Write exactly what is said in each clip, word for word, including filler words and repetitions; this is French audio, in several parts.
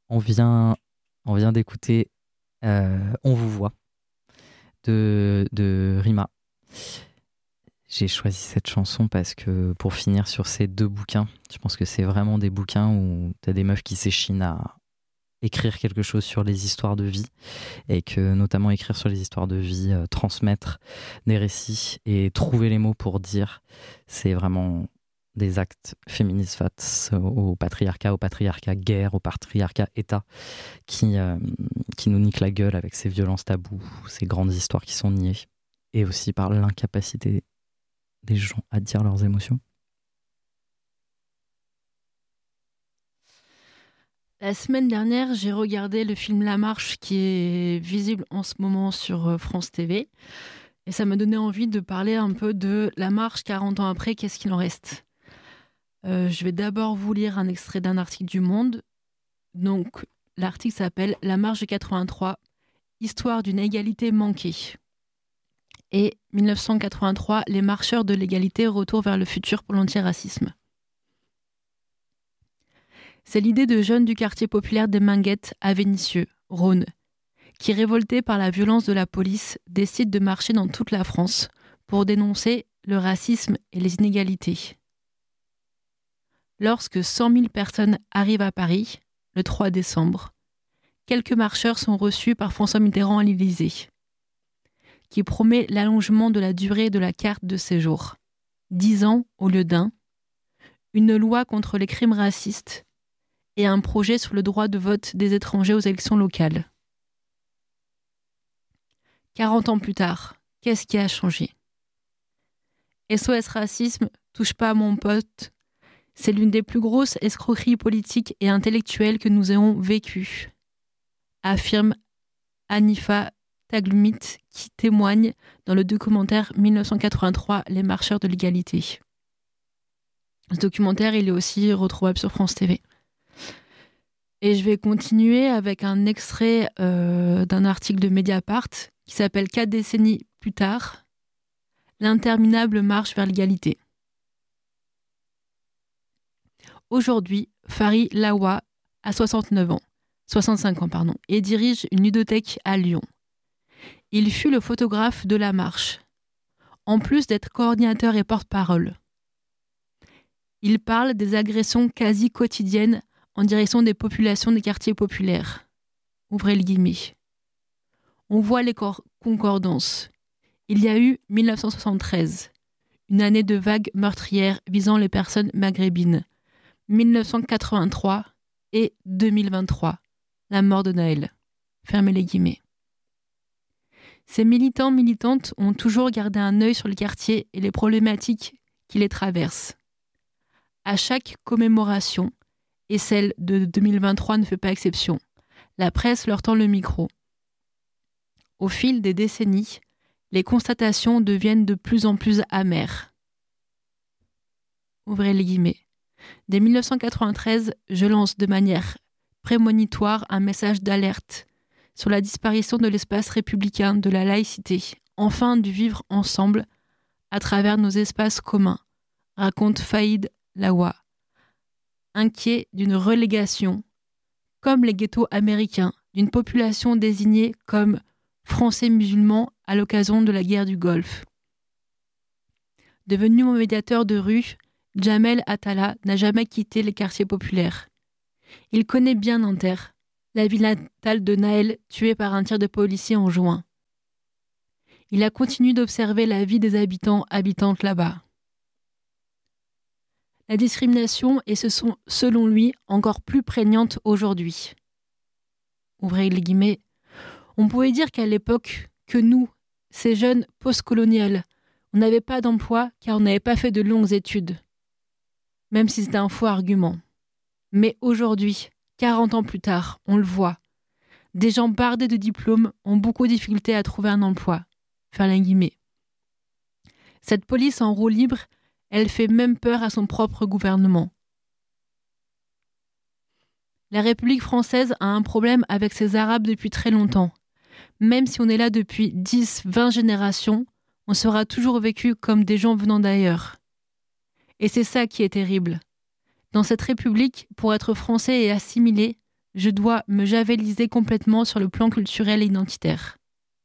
On vient, on vient d'écouter euh, On vous voit de, de Rima. J'ai choisi cette chanson parce que pour finir sur ces deux bouquins, je pense que c'est vraiment des bouquins où t'as des meufs qui s'échinent à écrire quelque chose sur les histoires de vie et que notamment écrire sur les histoires de vie, euh, transmettre des récits et trouver les mots pour dire, c'est vraiment des actes féministes face au patriarcat, au patriarcat guerre, au patriarcat État qui, euh, qui nous nique la gueule avec ces violences tabous, ces grandes histoires qui sont niées et aussi par l'incapacité des gens à dire leurs émotions. La semaine dernière, j'ai regardé le film La Marche qui est visible en ce moment sur France T V. Et ça m'a donné envie de parler un peu de La Marche quarante ans après, qu'est-ce qu'il en reste. Euh, je vais d'abord vous lire un extrait d'un article du Monde. Donc, l'article s'appelle La Marche de quatre-vingt-trois, histoire d'une égalité manquée. Et dix-neuf cent quatre-vingt-trois, les marcheurs de l'égalité, retour vers le futur pour l'antiracisme. C'est l'idée de jeunes du quartier populaire des Minguettes à Vénissieux, Rhône, qui, révoltés par la violence de la police, décident de marcher dans toute la France pour dénoncer le racisme et les inégalités. Lorsque cent mille personnes arrivent à Paris, le trois décembre, quelques marcheurs sont reçus par François Mitterrand à l'Élysée, qui promet l'allongement de la durée de la carte de séjour, dix ans au lieu d'un, une loi contre les crimes racistes et un projet sur le droit de vote des étrangers aux élections locales. quarante ans plus tard, qu'est-ce qui a changé ? S O S Racisme, touche pas à mon pote, c'est l'une des plus grosses escroqueries politiques et intellectuelles que nous ayons vécues, affirme Hanifa Taglumit, qui témoigne dans le documentaire dix-neuf cent quatre-vingt-trois, Les marcheurs de l'égalité. Ce documentaire, il est aussi retrouvable sur France T V. Et je vais continuer avec un extrait euh, d'un article de Mediapart qui s'appelle « Quatre décennies plus tard, l'interminable marche vers l'égalité ». Aujourd'hui, Fary Lawa a soixante-neuf ans, soixante-cinq ans pardon, et dirige une ludothèque à Lyon. Il fut le photographe de la marche, en plus d'être coordinateur et porte-parole. Il parle des agressions quasi quotidiennes en direction des populations des quartiers populaires. Ouvrez les guillemets. On voit les cor- concordances. Il y a eu dix-neuf cent soixante-treize, une année de vagues meurtrières visant les personnes maghrébines. dix-neuf cent quatre-vingt-trois et deux mille vingt-trois, la mort de Naël. Fermez les guillemets. Ces militants militantes ont toujours gardé un œil sur les quartiers et les problématiques qui les traversent. À chaque commémoration, et celle de deux mille vingt-trois ne fait pas exception, la presse leur tend le micro. Au fil des décennies, les constatations deviennent de plus en plus amères. Ouvrez les guillemets. Dès dix-neuf cent quatre-vingt-treize, je lance de manière prémonitoire un message d'alerte sur la disparition de l'espace républicain, de la laïcité, enfin du vivre ensemble à travers nos espaces communs, raconte Faïd Lawa, inquiet d'une relégation, comme les ghettos américains, d'une population désignée comme français musulmans à l'occasion de la guerre du Golfe. Devenu mon médiateur de rue, Jamel Attala n'a jamais quitté les quartiers populaires. Il connaît bien Nanterre, la ville natale de Naël, tué par un tir de policier en juin. Il a continué d'observer la vie des habitants habitantes là-bas. La discrimination est, ce sont, selon lui, encore plus prégnante aujourd'hui. Ouvrez les guillemets. On pouvait dire qu'à l'époque, que nous, ces jeunes post-coloniales, on n'avait pas d'emploi car on n'avait pas fait de longues études. Même si c'est un faux argument. Mais aujourd'hui, quarante ans plus tard, on le voit. Des gens bardés de diplômes ont beaucoup de difficultés à trouver un emploi. Faire les guillemets. Cette police en roue libre, elle fait même peur à son propre gouvernement. La République française a un problème avec ses Arabes depuis très longtemps. Même si on est là depuis dix, vingt générations, on sera toujours vécu comme des gens venant d'ailleurs. Et c'est ça qui est terrible. Dans cette République, pour être français et assimilé, Je dois me javeliser complètement sur le plan culturel et identitaire.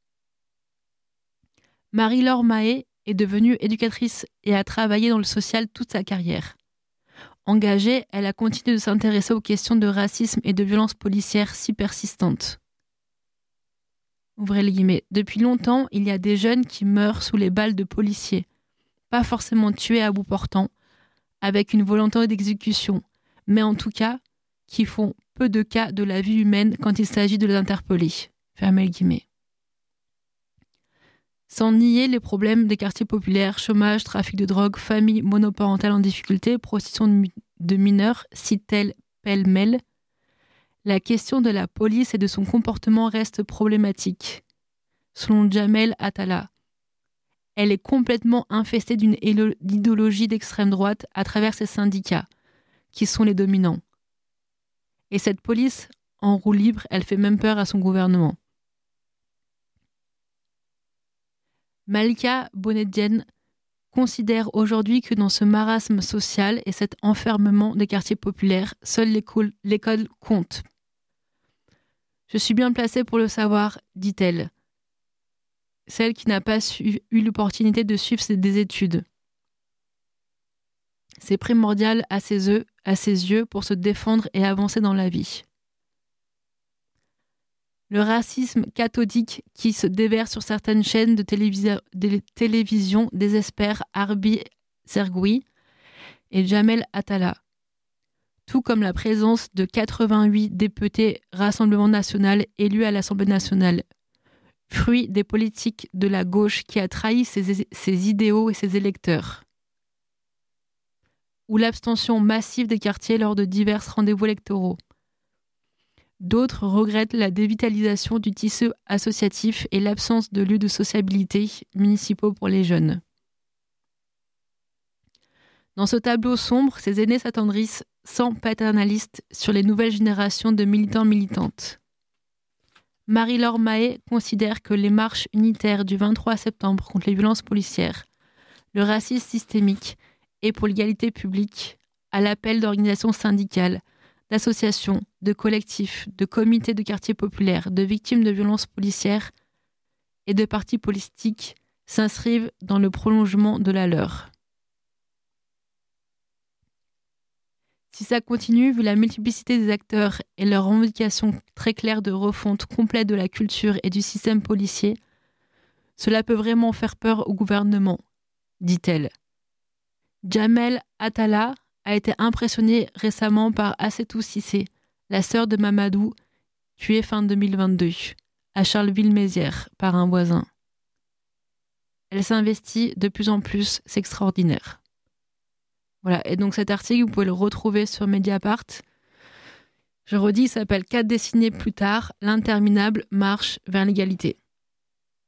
Marie-Laure Mahé est devenue éducatrice et a travaillé dans le social toute sa carrière. Engagée, elle a continué de s'intéresser aux questions de racisme et de violence policière si persistantes. Ouvrez les guillemets. Depuis longtemps, il y a des jeunes qui meurent sous les balles de policiers, pas forcément tués à bout portant, avec une volonté d'exécution, mais en tout cas, qui font peu de cas de la vie humaine quand il s'agit de les interpeller. Fermez les guillemets. Sans nier les problèmes des quartiers populaires, chômage, trafic de drogue, famille monoparentale en difficulté, prostitution de, mi- de mineurs, cite-t-elle pêle-mêle, la question de la police et de son comportement reste problématique. Selon Jamel Attala, elle est complètement infestée d'une élo- idéologie d'extrême droite à travers ses syndicats, qui sont les dominants. Et cette police, en roue libre, elle fait même peur à son gouvernement. Malika Bonedienne considère aujourd'hui que dans ce marasme social et cet enfermement des quartiers populaires, seule l'école, l'école compte. Je suis bien placée pour le savoir, dit-elle. Celle qui n'a pas su, eu l'opportunité de suivre des études. C'est primordial à ses yeux, à ses yeux pour se défendre et avancer dans la vie. Le racisme cathodique qui se déverse sur certaines chaînes de, télévis- de télévision désespère Arbi Zergoui et Jamel Attala, tout comme la présence de quatre-vingt-huit députés Rassemblement national élus à l'Assemblée nationale, fruit des politiques de la gauche qui a trahi ses, ses idéaux et ses électeurs, ou l'abstention massive des quartiers lors de divers rendez-vous électoraux. D'autres regrettent la dévitalisation du tissu associatif et l'absence de lieux de sociabilité municipaux pour les jeunes. Dans ce tableau sombre, ces aînés s'attendrissent sans paternalistes sur les nouvelles générations de militants-militantes. Marie-Laure Mahé considère que les marches unitaires du vingt-trois septembre contre les violences policières, le racisme systémique et pour l'égalité publique, à l'appel d'organisations syndicales, d'associations, de collectifs, de comités de quartiers populaires, de victimes de violences policières et de partis politiques s'inscrivent dans le prolongement de la leur. Si ça continue, vu la multiplicité des acteurs et leur revendication très claire de refonte complète de la culture et du système policier, cela peut vraiment faire peur au gouvernement, dit-elle. Jamel Attala a été impressionnée récemment par Assetou Cissé, la sœur de Mamadou, tuée fin deux mille vingt-deux, à Charleville-Mézières, par un voisin. Elle s'investit de plus en plus, c'est extraordinaire. Voilà, et donc cet article, vous pouvez le retrouver sur Mediapart. Je redis, il s'appelle « Quatre décennies plus tard, l'interminable marche vers l'égalité ».